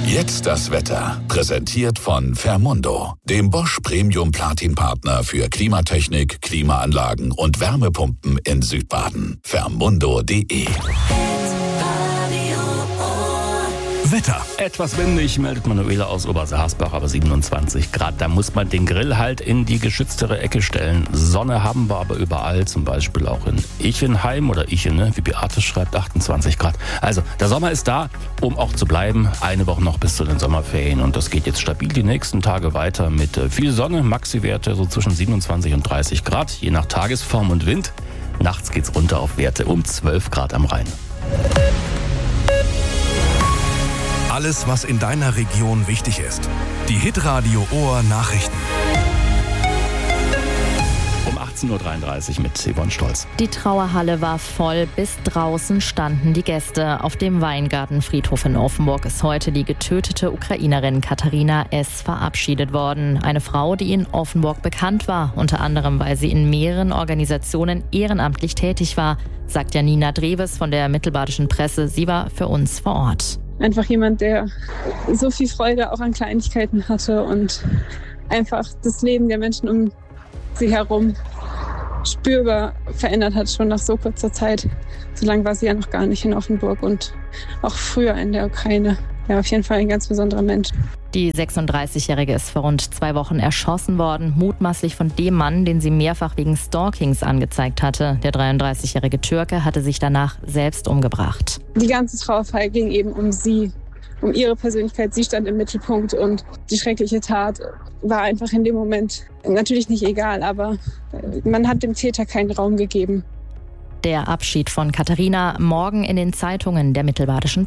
Jetzt das Wetter. Präsentiert von Fermundo, dem Bosch Premium Platin Partner für Klimatechnik, Klimaanlagen und Wärmepumpen in Südbaden. Fermundo.de. Wetter. Etwas windig, meldet Manuela aus Obersarsbach, aber 27 Grad. Da muss man den Grill halt in die geschütztere Ecke stellen. Sonne haben wir aber überall, zum Beispiel auch in Ichenheim oder Ichen, wie Beate schreibt, 28 Grad. Also, der Sommer ist da, um auch zu bleiben. Eine Woche noch bis zu den Sommerferien und das geht jetzt stabil die nächsten Tage weiter mit viel Sonne. Maxi-Werte so zwischen 27 und 30 Grad, je nach Tagesform und Wind. Nachts geht's runter auf Werte um 12 Grad am Rhein. Alles, was in deiner Region wichtig ist. Die Hitradio Ohr Nachrichten. Um 18.33 Uhr mit Yvonne Stolz. Die Trauerhalle war voll, bis draußen standen die Gäste. Auf dem Weingartenfriedhof in Offenburg ist heute die getötete Ukrainerin Katharina S. verabschiedet worden. Eine Frau, die in Offenburg bekannt war, unter anderem, weil sie in mehreren Organisationen ehrenamtlich tätig war, sagt Janina Dreves von der Mittelbadischen Presse. Sie war für uns vor Ort. Einfach jemand, der so viel Freude auch an Kleinigkeiten hatte und einfach das Leben der Menschen um sie herum spürbar verändert hat, schon nach so kurzer Zeit. So lange war sie ja noch gar nicht in Offenburg und auch früher in der Ukraine. Ja, auf jeden Fall ein ganz besonderer Mensch. Die 36-Jährige ist vor rund 2 Wochen erschossen worden, mutmaßlich von dem Mann, den sie mehrfach wegen Stalkings angezeigt hatte. Der 33-jährige Türke hatte sich danach selbst umgebracht. Die ganze Trauerfeier ging eben um sie, um ihre Persönlichkeit. Sie stand im Mittelpunkt und die schreckliche Tat war einfach in dem Moment natürlich nicht egal, aber man hat dem Täter keinen Raum gegeben. Der Abschied von Katharina morgen in den Zeitungen der Mittelbadischen